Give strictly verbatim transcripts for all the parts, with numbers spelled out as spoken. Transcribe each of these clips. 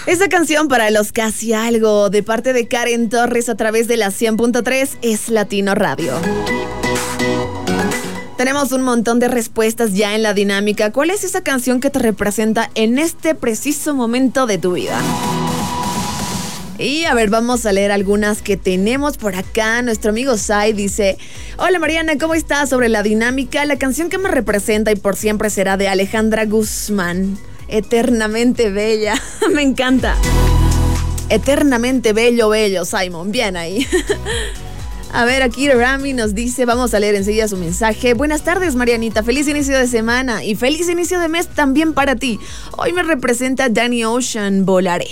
Esta canción para los casi algo de parte de Karen Torres a través de la cien punto tres es Latino Radio. Tenemos un montón de respuestas ya en la dinámica. ¿Cuál es esa canción que te representa en este preciso momento de tu vida? Y a ver, vamos a leer algunas que tenemos por acá. Nuestro amigo Sai dice: hola Mariana, ¿cómo estás? Sobre la dinámica, la canción que me representa y por siempre será de Alejandra Guzmán, Eternamente Bella. Me encanta. Eternamente bello, bello, Simon. Bien ahí. A ver, aquí Rami nos dice, vamos a leer enseguida su mensaje. Buenas tardes, Marianita, feliz inicio de semana y feliz inicio de mes también para ti. Hoy me representa Danny Ocean, Volaré.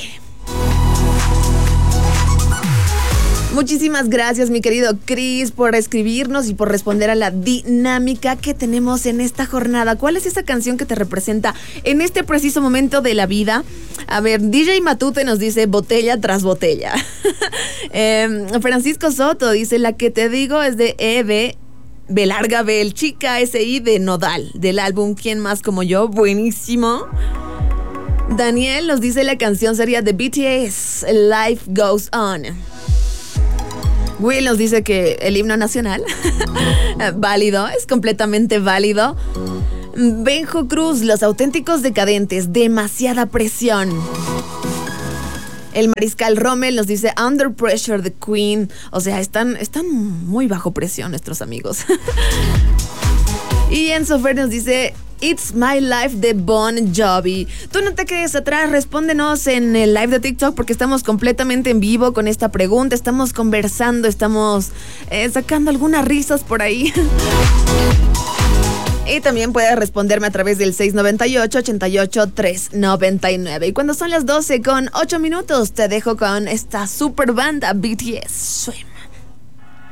Muchísimas gracias, mi querido Chris, por escribirnos y por responder a la dinámica que tenemos en esta jornada. ¿Cuál es esa canción que te representa en este preciso momento de la vida? A ver, D J Matute nos dice botella tras botella. eh, Francisco Soto dice, la que te digo es de E B, B larga B, el chica S I de Nodal, del álbum ¿Quién más como yo? Buenísimo. Daniel nos dice la canción sería de B T S, Life Goes On. Will nos dice que el himno nacional, válido, es completamente válido. Benjo Cruz, Los Auténticos Decadentes, Demasiada Presión. El Mariscal Rommel nos dice Under Pressure, The Queen. O sea, están, están muy bajo presión nuestros amigos. Y Enzo Fer nos dice It's My Life de Bon Jovi. Tú no te quedes atrás, respóndenos en el live de TikTok porque estamos completamente en vivo con esta pregunta. Estamos conversando, estamos eh, sacando algunas risas por ahí. Y también puedes responderme a través del seis nueve ocho, ocho ocho, tres nueve nueve. Y cuando son las doce con ocho minutos, te dejo con esta super banda B T S, Swim.